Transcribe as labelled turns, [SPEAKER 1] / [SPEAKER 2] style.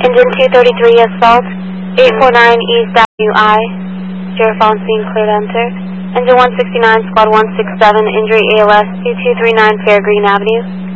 [SPEAKER 1] Engine 233 assault, 849 East Avenue I. Sheriff on scene, clear to enter. Engine 169, squad 167, injury ALS, 2239 Fairgreen Avenue.